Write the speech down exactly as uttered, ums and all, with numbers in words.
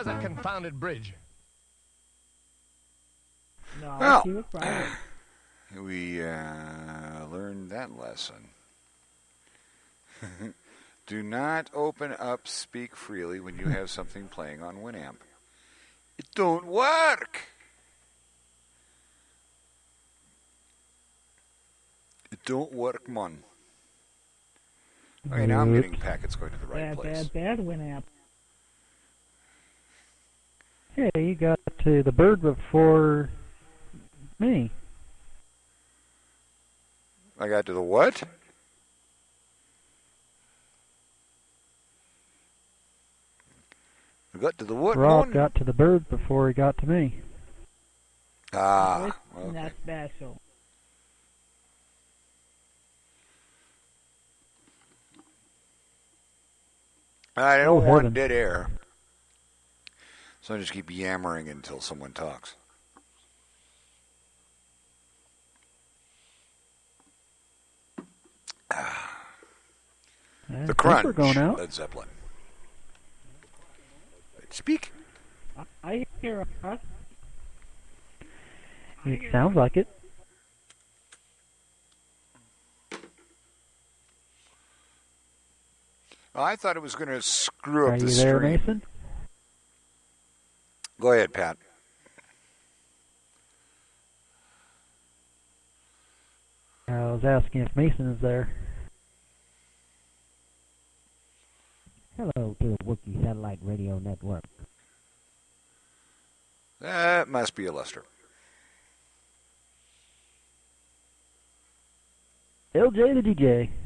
How's that confounded bridge? No, Well, she was private. we uh, learned that lesson. Do not open up Speak Freely when you have something playing on Winamp. It don't work. It don't work, man. Okay, now I'm getting packets going to the right Bad, place. bad, bad Winamp. Hey, you got to the bird before me. I got to the what? I got to the what, Rob man? got to the bird before he got to me. Ah, okay. Not special. I don't Oh, want heaven. dead air. So I just keep yammering until someone talks. Ah. I The think we're Crunch, going out. Led Zeppelin. Speak. I hear us. It sounds like it. Well, I thought it was going to screw Are up the you there, stream. Mason? Go ahead, Pat. I was asking if Mason is there. Hello to the Wookiee Satellite Radio Network. That must be a Lester. L J the D J.